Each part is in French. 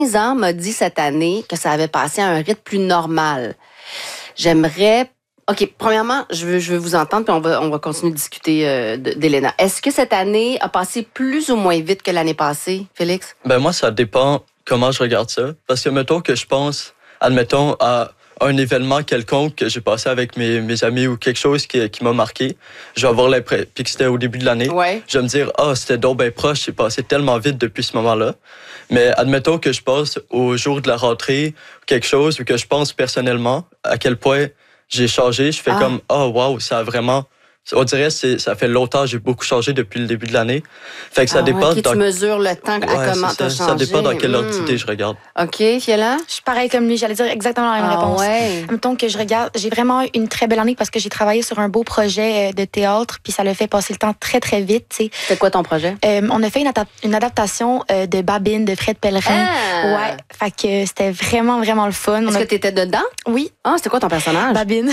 ans m'a dit cette année que ça avait passé à un rythme plus normal. J'aimerais... OK, premièrement, je veux vous entendre, puis on va continuer de discuter d'Elena. Est-ce que cette année a passé plus ou moins vite que l'année passée, Félix? Ben moi, ça dépend comment je regarde ça. Parce que, mettons que je pense, admettons, à un événement quelconque que j'ai passé avec mes amis ou quelque chose qui m'a marqué, je vais avoir l'impression, puis que c'était au début de l'année, je vais me dire, c'était donc bien proche, c'est passé tellement vite depuis ce moment-là. Mais admettons que je passe au jour de la rentrée, quelque chose, ou que je pense personnellement à quel point j'ai changé, je fais comme, wow, ça a vraiment... On dirait que ça fait longtemps, j'ai beaucoup changé depuis le début de l'année. Fait que ça dépend... tu mesures le temps à comment tu as changé. Ça dépend dans quelle ordre d'idée je regarde. OK, Fiona? Je suis pareil comme lui, j'allais dire exactement la même réponse. Ouais. Mettons que je regarde, j'ai vraiment eu une très belle année parce que j'ai travaillé sur un beau projet de théâtre, puis ça l'a fait passer le temps très, très vite. T'sais. C'est quoi ton projet? On a fait une adaptation de Babine de Fred Pellerin. Ouais, fait que c'était vraiment, vraiment le fun. Est-ce que tu étais dedans? Oui. Ah, c'était quoi ton personnage? Babine.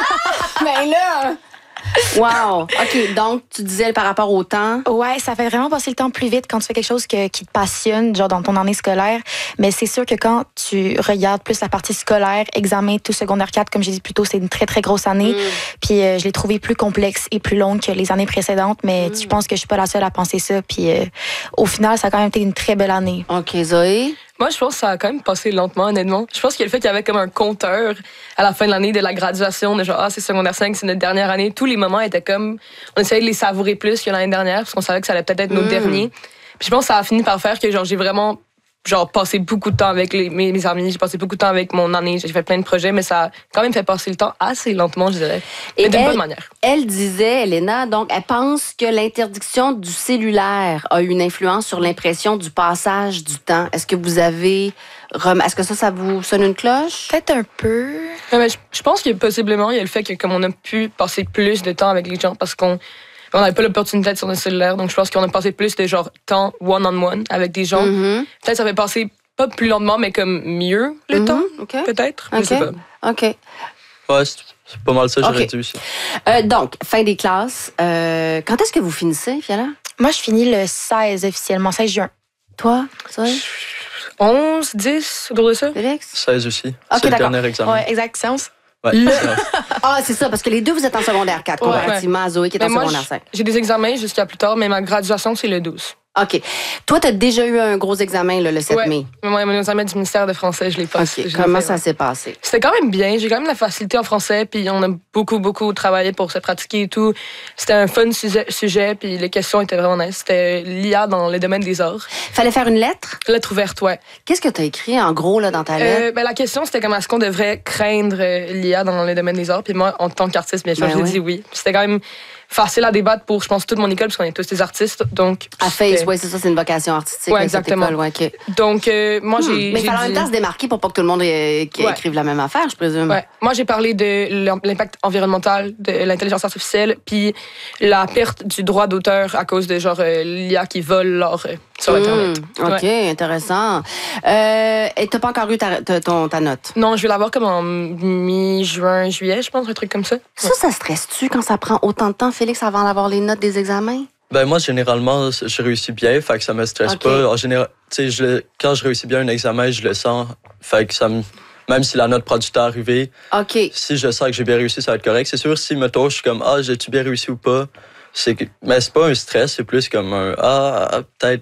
Ben là... Wow! OK, donc tu disais par rapport au temps. Ouais, ça fait vraiment passer le temps plus vite quand tu fais quelque chose qui te passionne, genre dans ton année scolaire. Mais c'est sûr que quand tu regardes plus la partie scolaire, examen, tout secondaire 4, comme j'ai dit plus tôt, c'est une très, très grosse année. Puis je l'ai trouvée plus complexe et plus longue que les années précédentes. Mais je pense que je suis pas la seule à penser ça. Puis au final, ça a quand même été une très belle année. OK, Zoé? Moi, je pense que ça a quand même passé lentement, honnêtement. Je pense qu'il y a le fait qu'il y avait comme un compteur à la fin de l'année de la graduation, de genre, c'est secondaire 5, c'est notre dernière année. Tous les moments étaient comme... On essayait de les savourer plus que l'année dernière, parce qu'on savait que ça allait peut-être être notre dernier. Puis je pense que ça a fini par faire que genre j'ai vraiment passé beaucoup de temps avec mes amis, j'ai passé beaucoup de temps avec mon année, j'ai fait plein de projets, mais ça a quand même fait passer le temps assez lentement, je dirais. Mais d'une bonne manière. Elle disait, Elena, donc, elle pense que l'interdiction du cellulaire a eu une influence sur l'impression du passage du temps. Est-ce que vous avez... Est-ce que ça vous sonne une cloche? Peut-être un peu. Mais je pense que possiblement, il y a le fait que comme on a pu passer plus de temps avec les gens parce qu'on n'avait pas l'opportunité d'être sur notre cellulaire, donc je pense qu'on a passé plus de genre temps one-on-one avec des gens. Peut-être ça fait passer pas plus lentement, mais comme mieux le temps, peut-être. Je sais pas. OK. Ouais, c'est pas mal ça, j'aurais dit aussi. Donc, fin des classes. Quand est-ce que vous finissez, Fiona? Moi, je finis le 16 officiellement, 16 juin. Toi, Zoé? 11, 10, autour de ça. Félix? 16 aussi. C'est le dernier examen. Ouais, exact, science. Ouais, c'est ça, parce que les deux, vous êtes en secondaire 4, comparativement à Zoé qui est en secondaire 5. J'ai des examens jusqu'à plus tard, mais ma graduation, c'est le 12. OK. Toi, tu as déjà eu un gros examen le 7 mai. Oui, mon examen du ministère de français, je l'ai passé. Okay. Comment ça s'est passé? C'était quand même bien. J'ai quand même la facilité en français, puis on a beaucoup, beaucoup travaillé pour se pratiquer et tout. C'était un fun sujet, puis les questions étaient vraiment nice. C'était l'IA dans le domaine des arts. Fallait faire une lettre? Lettre ouverte, ouais. Qu'est-ce que tu as écrit, en gros, là, dans ta lettre? La question, c'était comment est-ce qu'on devrait craindre l'IA dans le domaine des arts? Puis moi, en tant qu'artiste, bien sûr, j'ai dit oui. Puis c'était quand même facile à débattre pour, je pense, toute mon école, parce qu'on est tous des artistes. Donc, à Face, oui, c'est ça, c'est une vocation artistique. Oui, exactement. École, okay. Donc, moi, j'ai. Mais il fallait en même temps se démarquer pour pas que tout le monde écrive la même affaire, je présume. Ouais. Moi, j'ai parlé de l'impact environnemental de l'intelligence artificielle, puis la perte du droit d'auteur à cause de genre l'IA qui vole l'art sur Internet. OK, intéressant. Et t'as pas encore eu ta note? Non, je vais l'avoir comme en mi-juin, juillet, je pense, un truc comme ça. Ça stresse-tu quand ça prend autant de temps, Félix, avant d'avoir les notes des examens? Ben moi, généralement, je réussis bien, fait que ça me stresse pas. En général, tu sais, quand je réussis bien un examen, je le sens, fait que ça me... Même si la note prend du temps à arriver, si je sens que j'ai bien réussi, ça va être correct. C'est sûr, si, mettons, je suis comme, j'ai-tu bien réussi ou pas? Mais c'est pas un stress, c'est plus comme un, peut-être.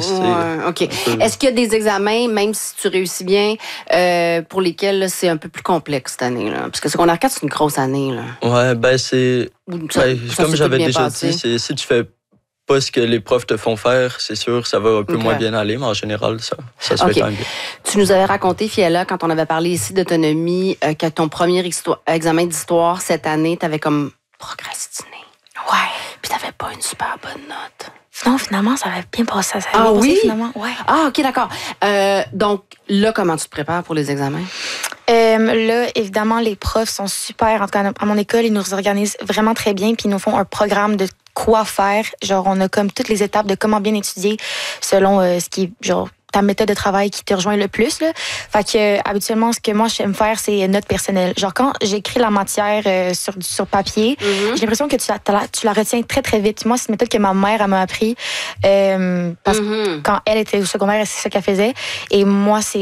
OK. Est-ce qu'il y a des examens, même si tu réussis bien, pour lesquels là, c'est un peu plus complexe cette année? Là? Parce que secondaire 4, c'est une grosse année. Là. Ouais, ben c'est... comme j'avais déjà dit, si tu fais pas ce que les profs te font faire, c'est sûr, ça va un peu moins bien aller, mais en général, ça se fait quand même bien. Tu nous avais raconté, Fiella, quand on avait parlé ici d'autonomie, que ton premier examen d'histoire cette année, t'avais comme procrastiné. Ouais. Puis t'avais pas une super bonne note. Non, finalement, ça avait bien passé. Oui? Finalement. Ouais. Ah, OK, d'accord. Donc, là, comment tu te prépares pour les examens? Là, évidemment, les profs sont super. En tout cas, à mon école, ils nous organisent vraiment très bien, puis ils nous font un programme de quoi faire. Genre, on a comme toutes les étapes de comment bien étudier selon ce qui est, genre, ta méthode de travail qui te rejoint le plus. Là. Fait que habituellement, ce que moi j'aime faire, c'est note personnelle. Genre quand j'écris la matière sur papier, j'ai l'impression que tu la retiens très très vite. Moi, c'est une méthode que ma mère elle m'a appris parce que quand elle était au secondaire, c'est ça qu'elle faisait. Et moi, c'est